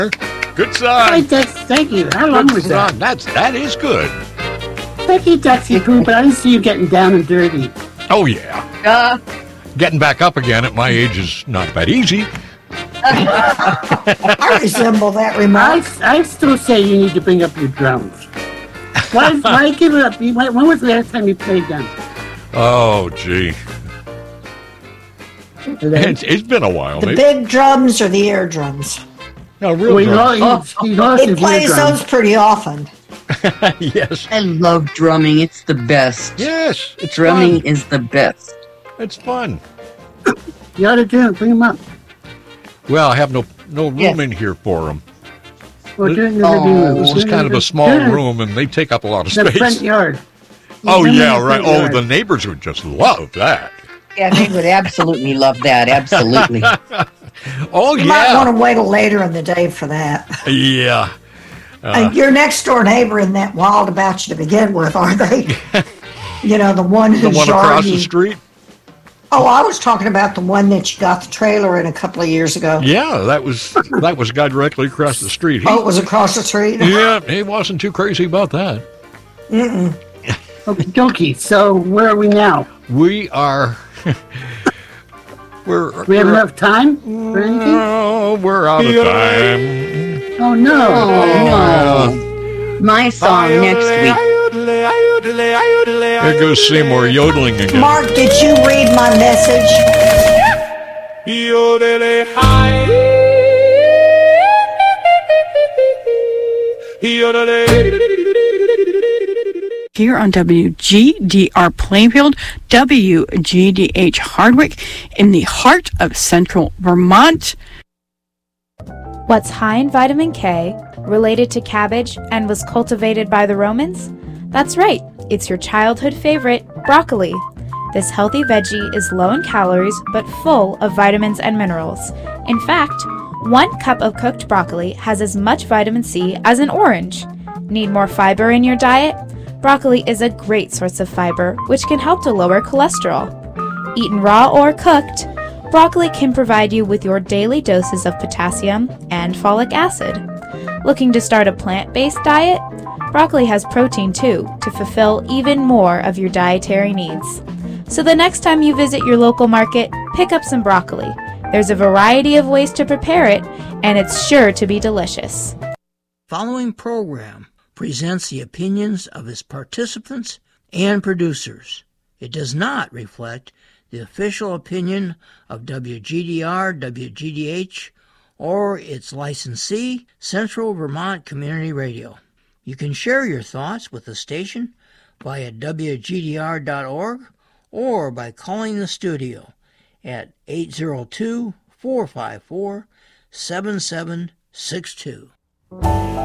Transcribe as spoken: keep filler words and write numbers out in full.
Good son. Hi, Dex. Thank you. How long Good was that? son. That's, that is good. Thank you, Dexy Poo, but I didn't see you getting down and dirty. Oh, yeah. Uh, Getting back up again at my age is not that easy. I resemble that remark. I, I still say you need to bring up your drums. Why, why give it up? You- When was the last time you played them? Oh, gee. It's, it's been a while. The Maybe. big drums or the air drums? No, real Well, he drums. lost, he, he lost It his plays eardrums. those pretty often. Yes. I love drumming. It's the best. Yes. It's Drumming fun. is the best. It's fun. You ought to do it. Bring them up. Well, I have no no room Yes. in here for them. Or do it in the Oh, living room. This Do is it kind in of the- a small do it in room, and they take up a lot of The front space. yard. Oh, Do it in yeah, the right. front Oh, yard. the neighbors would just love that. Yeah, they would absolutely love that. Absolutely. Oh, You might want yeah. to wait till later in the day for that. Yeah. And your next door neighbor isn't that wild about you to begin with, are they? You know, the one The who's one yard across you- the street? Oh, I was talking about the one that you got the trailer in a couple of years ago. Yeah, that was that was a guy directly across the street. He, Oh, it was across the street? yeah, he wasn't too crazy about that. Okay, dokie. So where are we now? We are... we're, We have we're, enough time for anything? Oh, we're out of time. Oh, no. Oh, my song next week. There goes Seymour yodeling again. Mark, did you read my message? Here on W G D R Plainfield, W G D H Hardwick, in the heart of central Vermont. What's high in vitamin K, related to cabbage, and was cultivated by the Romans? That's right, it's your childhood favorite, broccoli. This healthy veggie is low in calories but full of vitamins and minerals. In fact, one cup of cooked broccoli has as much vitamin C as an orange. Need more fiber in your diet? Broccoli is a great source of fiber, which can help to lower cholesterol. Eaten raw or cooked, broccoli can provide you with your daily doses of potassium and folic acid. Looking to start a plant-based diet? Broccoli has protein too, to fulfill even more of your dietary needs. So the next time you visit your local market, pick up some broccoli. There's a variety of ways to prepare it, and it's sure to be delicious. Following program presents the opinions of its participants and producers. It does not reflect the official opinion of W G D R, W G D H, or its licensee, Central Vermont Community Radio. You can share your thoughts with the station via W G D R dot org or by calling the studio at eight zero two, four five four, seven seven six two.